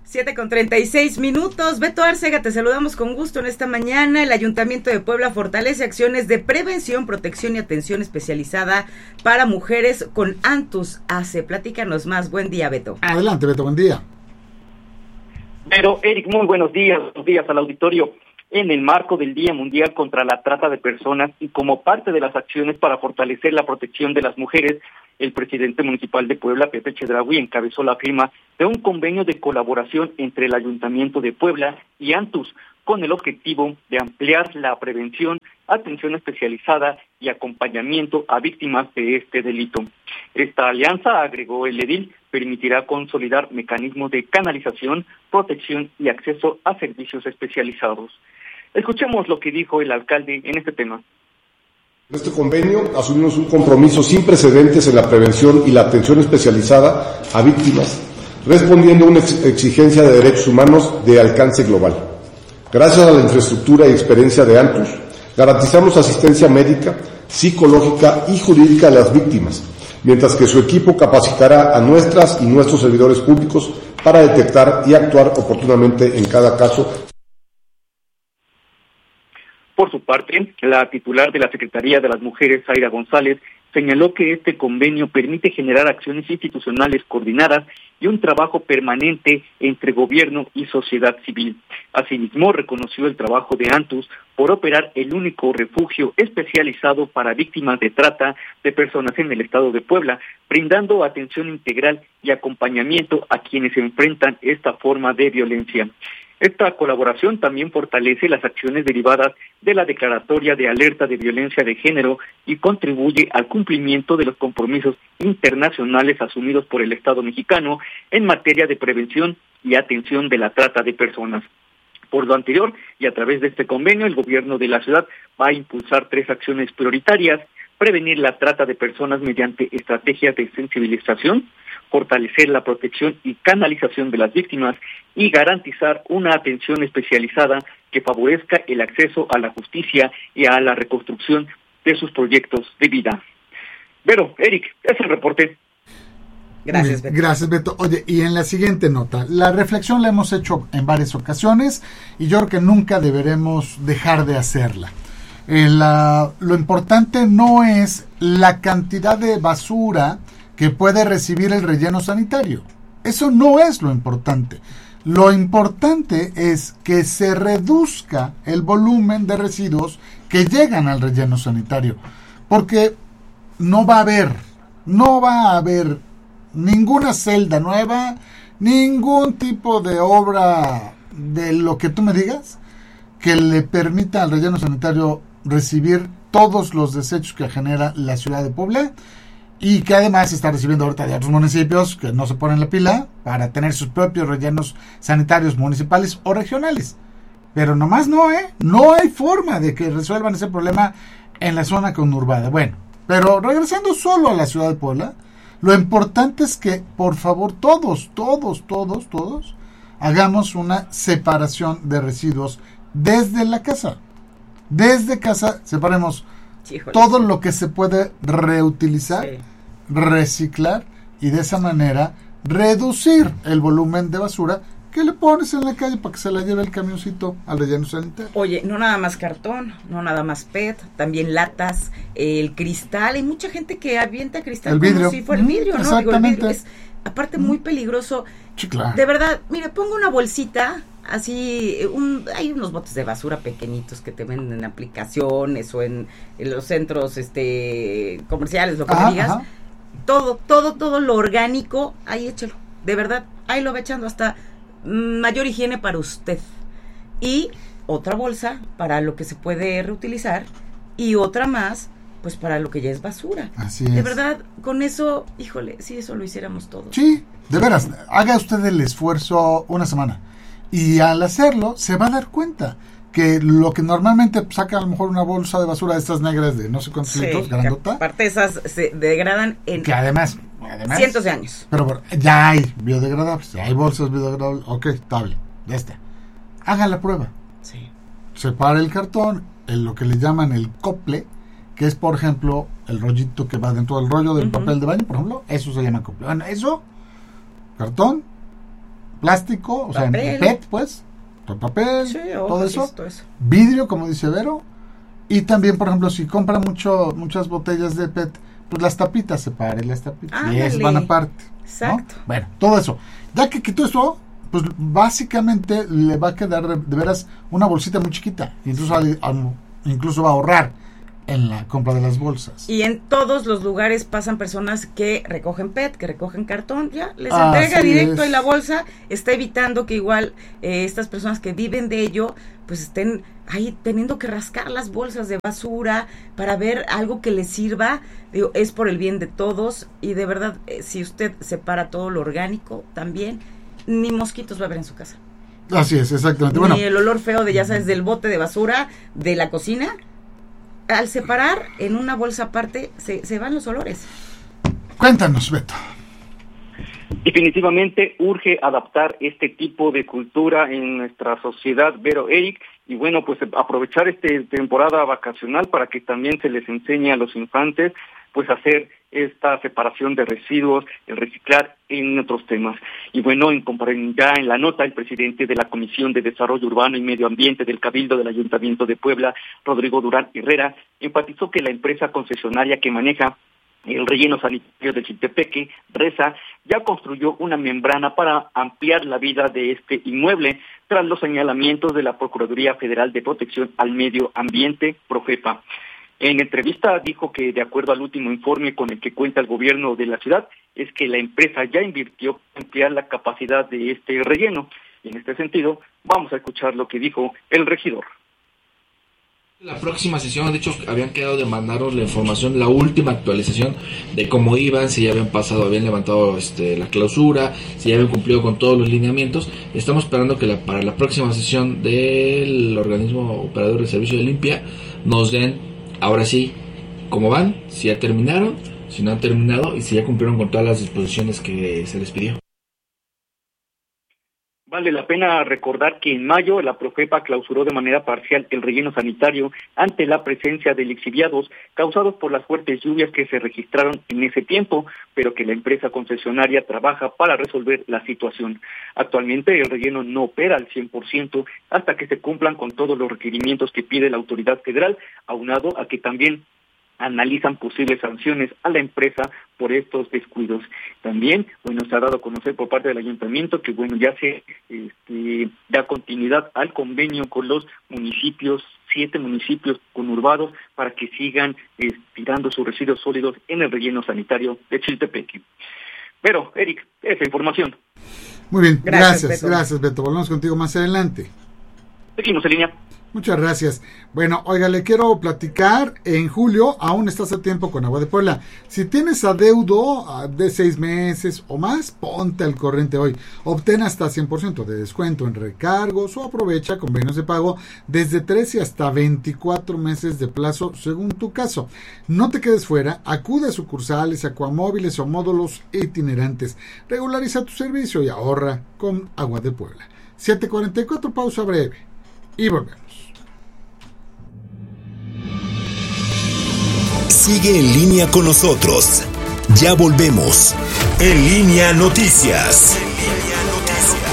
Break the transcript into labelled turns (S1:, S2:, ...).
S1: 7:36. Beto Arcega, te saludamos con gusto en esta mañana. El Ayuntamiento de Puebla fortalece acciones de prevención, protección y atención especializada para mujeres con Antus AC. Platícanos más. Buen día, Beto.
S2: Adelante, Beto, buen día.
S3: Pero, Eric, muy buenos días al auditorio. En el marco del Día Mundial contra la Trata de Personas y como parte de las acciones para fortalecer la protección de las mujeres, el presidente municipal de Puebla, Pepe Chedraui, encabezó la firma de un convenio de colaboración entre el Ayuntamiento de Puebla y Antus, con el objetivo de ampliar la prevención, atención especializada y acompañamiento a víctimas de este delito. Esta alianza, agregó el edil, permitirá consolidar mecanismos de canalización, protección y acceso a servicios especializados. Escuchemos lo que dijo el alcalde en este tema.
S4: En este convenio asumimos un compromiso sin precedentes en la prevención y la atención especializada a víctimas, respondiendo a una exigencia de derechos humanos de alcance global. Gracias a la infraestructura y experiencia de Antus, garantizamos asistencia médica, psicológica y jurídica a las víctimas, mientras que su equipo capacitará a nuestras y nuestros servidores públicos para detectar y actuar oportunamente en cada caso.
S3: Por su parte, la titular de la Secretaría de las Mujeres, Zaira González, señaló que este convenio permite generar acciones institucionales coordinadas y un trabajo permanente entre gobierno y sociedad civil. Asimismo, reconoció el trabajo de Antus por operar el único refugio especializado para víctimas de trata de personas en el estado de Puebla, brindando atención integral y acompañamiento a quienes enfrentan esta forma de violencia. Esta colaboración también fortalece las acciones derivadas de la Declaratoria de Alerta de Violencia de Género y contribuye al cumplimiento de los compromisos internacionales asumidos por el Estado mexicano en materia de prevención y atención de la trata de personas. Por lo anterior, y a través de este convenio, el gobierno de la ciudad va a impulsar 3 acciones prioritarias: prevenir la trata de personas mediante estrategias de sensibilización, fortalecer la protección y canalización de las víctimas y garantizar una atención especializada que favorezca el acceso a la justicia y a la reconstrucción de sus proyectos de vida. Pero, Eric, es el reporte.
S2: Gracias, Beto. Gracias, Beto. Oye, y en la siguiente nota, la reflexión la hemos hecho en varias ocasiones y yo creo que nunca deberemos dejar de hacerla. Lo importante no es la cantidad de basura que puede recibir el relleno sanitario. Eso no es lo importante. Lo importante es que se reduzca el volumen de residuos que llegan al relleno sanitario, porque no va a haber ninguna celda nueva, ningún tipo de obra de lo que tú me digas que le permita al relleno sanitario recibir todos los desechos que genera la ciudad de Puebla y que además está recibiendo ahorita de otros municipios que no se ponen la pila para tener sus propios rellenos sanitarios municipales o regionales. Pero nomás no hay forma de que resuelvan ese problema en la zona conurbada. Bueno, pero regresando solo a la ciudad de Puebla, lo importante es que, por favor, todos hagamos una separación de residuos desde la casa. Desde casa separemos todo lo que se puede reutilizar, reciclar y de esa manera reducir el volumen de basura que le pones en la calle para que se la lleve el camioncito al relleno sanitario.
S1: Oye, no nada más cartón, no nada más PET, también latas, el cristal. Hay mucha gente que avienta cristal
S2: el vidrio,
S1: como si fuera el vidrio, ¿no?
S2: Exactamente.
S1: Digo, el vidrio es aparte muy peligroso.
S2: Sí, claro.
S1: De verdad, mire, pongo una bolsita así, hay unos botes de basura pequeñitos que te venden en aplicaciones o en los centros comerciales, lo que me digas. Ajá. Todo lo orgánico, ahí échelo. De verdad, ahí lo va echando hasta mayor higiene para usted. Y otra bolsa para lo que se puede reutilizar y otra más pues para lo que ya es basura.
S2: Así es.
S1: De verdad, con eso, híjole, si eso lo hiciéramos todos.
S2: Sí, de veras, haga usted el esfuerzo una semana y al hacerlo se va a dar cuenta que lo que normalmente saca a lo mejor una bolsa de basura de estas negras de no sé cuántos litros, grandota.
S1: Aparte esas se degradan en
S2: que además
S1: cientos de años.
S2: Pero bueno, ya hay biodegradables, ya hay bolsas biodegradables, ok, estable, ya está. Haga la prueba.
S1: Sí.
S2: Separe el cartón, lo que le llaman el cople, que es por ejemplo el rollito que va dentro del rollo del papel de baño, por ejemplo, eso se llama cople. Bueno, eso, cartón, plástico, o
S1: papel.
S2: sea, en PET, pues, papel,
S1: sí,
S2: todo eso, vidrio, como dice Vero, y también, por ejemplo, si compra muchas botellas de PET, pues las tapitas, separe las tapitas, y esas van aparte.
S1: Exacto.
S2: ¿No? Bueno, todo eso. Ya que quitó eso, pues básicamente le va a quedar de veras una bolsita muy chiquita, y incluso va a ahorrar en la compra de las bolsas.
S1: Y en todos los lugares pasan personas que recogen PET, que recogen cartón, ya les entrega directo en la bolsa, está evitando que igual estas personas que viven de ello, pues estén ahí teniendo que rascar las bolsas de basura para ver algo que les sirva. Digo, es por el bien de todos, y de verdad, si usted separa todo lo orgánico también, ni mosquitos va a haber en su casa.
S2: Así es, exactamente.
S1: Ni el olor feo de, ya sabes, del bote de basura de la cocina. Al separar en una bolsa aparte, se van los olores.
S2: Cuéntanos, Beto.
S3: Definitivamente urge adaptar este tipo de cultura en nuestra sociedad, Vero, Eric, y bueno, pues aprovechar esta temporada vacacional para que también se les enseñe a los infantes pues hacer esta separación de residuos, el reciclar en otros temas. Y bueno, ya en la nota, el presidente de la Comisión de Desarrollo Urbano y Medio Ambiente del Cabildo del Ayuntamiento de Puebla, Rodrigo Durán Herrera, enfatizó que la empresa concesionaria que maneja el relleno sanitario de Chiltepeque, RESA, ya construyó una membrana para ampliar la vida de este inmueble, tras los señalamientos de la Procuraduría Federal de Protección al Medio Ambiente, Profepa. En entrevista dijo que, de acuerdo al último informe con el que cuenta el gobierno de la ciudad, es que la empresa ya invirtió en ampliar la capacidad de este relleno. Y en este sentido, vamos a escuchar lo que dijo el regidor.
S5: La próxima sesión, de hecho, habían quedado de mandaros la información, la última actualización de cómo iban, si ya habían pasado, habían levantado la clausura, si ya habían cumplido con todos los lineamientos. Estamos esperando que para la próxima sesión del organismo operador de servicio de limpia nos den, ahora sí, cómo van, si ya terminaron, si no han terminado y si ya cumplieron con todas las disposiciones que se les pidió.
S3: Vale la pena recordar que en mayo la Profepa clausuró de manera parcial el relleno sanitario ante la presencia de lixiviados causados por las fuertes lluvias que se registraron en ese tiempo, pero que la empresa concesionaria trabaja para resolver la situación. Actualmente el relleno no opera al 100% hasta que se cumplan con todos los requerimientos que pide la autoridad federal, aunado a que también analizan posibles sanciones a la empresa por estos descuidos. También, bueno, se ha dado a conocer por parte del ayuntamiento que, bueno, ya se da continuidad al convenio con los municipios, 7 municipios conurbados, para que sigan tirando sus residuos sólidos en el relleno sanitario de Chiltepeque. Pero, Eric, esa información.
S2: Muy bien, gracias Beto. Volvemos contigo más adelante.
S3: Seguimos en línea.
S2: Muchas gracias. Bueno, oiga, le quiero platicar, en julio aún estás a tiempo con Agua de Puebla. Si tienes adeudo de 6 meses o más, ponte al corriente hoy. Obtén hasta 100% de descuento en recargos o aprovecha convenios de pago desde 13 hasta 24 meses de plazo según tu caso. No te quedes fuera, acude a sucursales, acuamóviles o módulos itinerantes. Regulariza tu servicio y ahorra con Agua de Puebla. 7:44, pausa breve y volvemos.
S6: Sigue en línea con nosotros. Ya volvemos. En Línea Noticias.